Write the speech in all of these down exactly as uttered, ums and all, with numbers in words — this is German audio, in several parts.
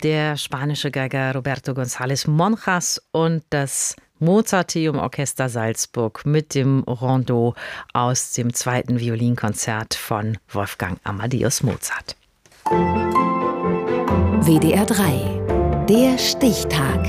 der spanische Geiger Roberto González Monjas und das Mozarteum Orchester Salzburg mit dem Rondo aus dem zweiten Violinkonzert von Wolfgang Amadeus Mozart. W D R drei, der Stichtag.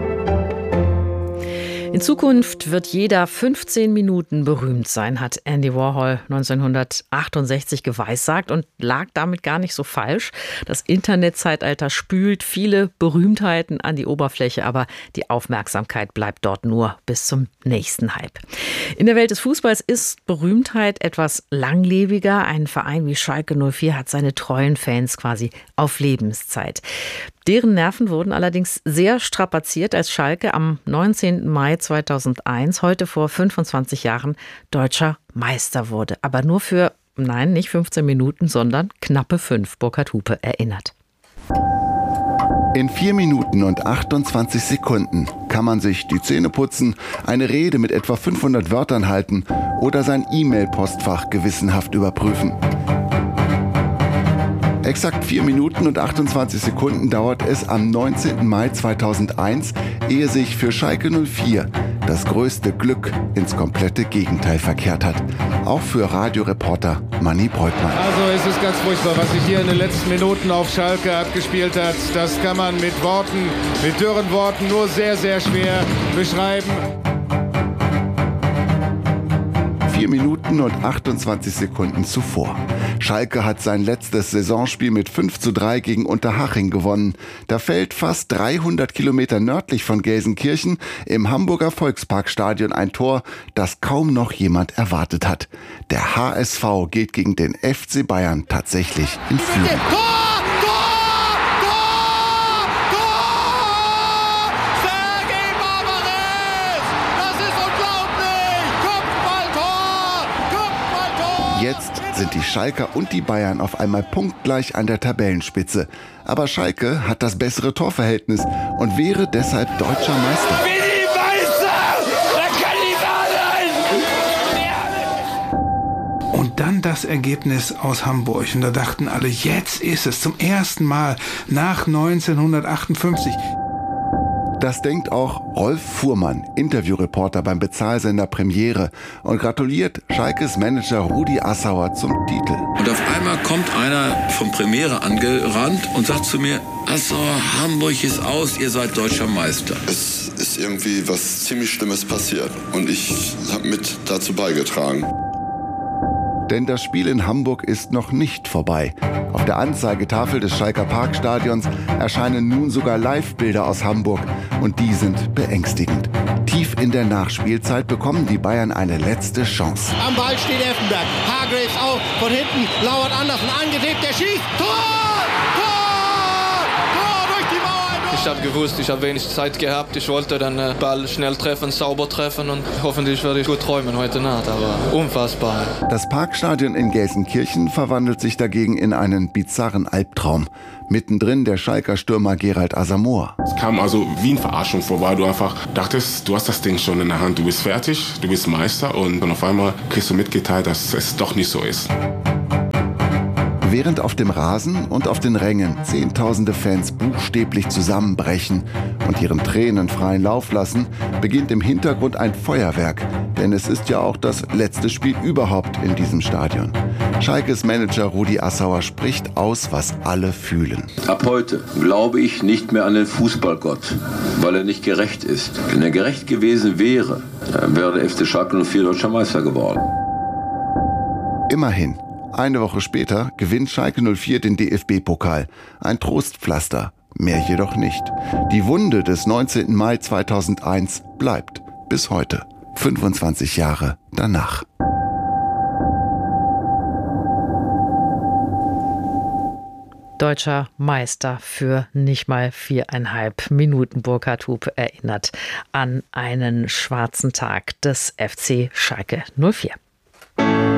In Zukunft wird jeder fünfzehn Minuten berühmt sein, hat Andy Warhol neunzehnhundertachtundsechzig geweissagt und lag damit gar nicht so falsch. Das Internetzeitalter spült viele Berühmtheiten an die Oberfläche, aber die Aufmerksamkeit bleibt dort nur bis zum nächsten Hype. In der Welt des Fußballs ist Berühmtheit etwas langlebiger. Ein Verein wie Schalke null vier hat seine treuen Fans quasi auf Lebenszeit. Deren Nerven wurden allerdings sehr strapaziert, als Schalke am neunzehnten Mai zweitausendeins, heute vor fünfundzwanzig Jahren, deutscher Meister wurde. Aber nur für, nein, nicht fünfzehn Minuten, sondern knappe fünf. Burkhard Hupe erinnert. In vier Minuten und achtundzwanzig Sekunden kann man sich die Zähne putzen, eine Rede mit etwa fünfhundert Wörtern halten oder sein E-Mail-Postfach gewissenhaft überprüfen. Exakt vier Minuten und achtundzwanzig Sekunden dauert es am neunzehnten Mai zweitausendeins, ehe sich für Schalke null vier das größte Glück ins komplette Gegenteil verkehrt hat. Auch für Radioreporter Manni Breutmann. Also es ist ganz furchtbar, was sich hier in den letzten Minuten auf Schalke abgespielt hat. Das kann man mit Worten, mit dürren Worten nur sehr, sehr schwer beschreiben. Vier Minuten und achtundzwanzig Sekunden zuvor. Schalke hat sein letztes Saisonspiel mit fünf zu drei gegen Unterhaching gewonnen. Da fällt fast dreihundert Kilometer nördlich von Gelsenkirchen im Hamburger Volksparkstadion ein Tor, das kaum noch jemand erwartet hat. Der H S V geht gegen den F C Bayern tatsächlich in Führung. Jetzt sind die Schalker und die Bayern auf einmal punktgleich an der Tabellenspitze. Aber Schalke hat das bessere Torverhältnis und wäre deshalb deutscher Meister. Wie die Meister! Der Kandidat! Und dann das Ergebnis aus Hamburg. Und da dachten alle, jetzt ist es zum ersten Mal nach neunzehnhundertachtundfünfzig. Das denkt auch Rolf Fuhrmann, Interviewreporter beim Bezahlsender Premiere, und gratuliert Schalkes Manager Rudi Assauer zum Titel. Und auf einmal kommt einer vom Premiere angerannt und sagt zu mir: Assauer, Hamburg ist aus, ihr seid deutscher Meister. Es ist irgendwie was ziemlich Schlimmes passiert und ich habe mit dazu beigetragen. Denn das Spiel in Hamburg ist noch nicht vorbei. Auf der Anzeigetafel des Schalker Parkstadions erscheinen nun sogar Live-Bilder aus Hamburg. Und die sind beängstigend. Tief in der Nachspielzeit bekommen die Bayern eine letzte Chance. Am Ball steht Effenberg. Hargreaves auch. Von hinten lauert Andersen. Angelegt, der schießt. Tor! Tor! Tor durch die Mauer! Ich habe gewusst, ich habe wenig Zeit gehabt. Ich wollte den Ball schnell treffen, sauber treffen und hoffentlich werde ich gut träumen heute Nacht. Aber unfassbar. Das Parkstadion in Gelsenkirchen verwandelt sich dagegen in einen bizarren Albtraum. Mittendrin der Schalker Stürmer Gerald Asamoah. Es kam also wie eine Verarschung vorbei. Du einfach dachtest, du hast das Ding schon in der Hand, du bist fertig, du bist Meister, und dann auf einmal kriegst du mitgeteilt, dass es doch nicht so ist. Während auf dem Rasen und auf den Rängen Zehntausende Fans buchstäblich zusammenbrechen und ihren Tränen freien Lauf lassen, beginnt im Hintergrund ein Feuerwerk. Denn es ist ja auch das letzte Spiel überhaupt in diesem Stadion. Schalkes Manager Rudi Assauer spricht aus, was alle fühlen. Ab heute glaube ich nicht mehr an den Fußballgott, weil er nicht gerecht ist. Wenn er gerecht gewesen wäre, dann wäre der F C Schalke null vier deutscher Meister geworden. Immerhin. Eine Woche später gewinnt Schalke null vier den D F B-Pokal. Ein Trostpflaster, mehr jedoch nicht. Die Wunde des neunzehnten Mai zweitausendeins bleibt bis heute, fünfundzwanzig Jahre danach. Deutscher Meister für nicht mal viereinhalb Minuten. Burkhard Hupe erinnert an einen schwarzen Tag des F C Schalke null vier.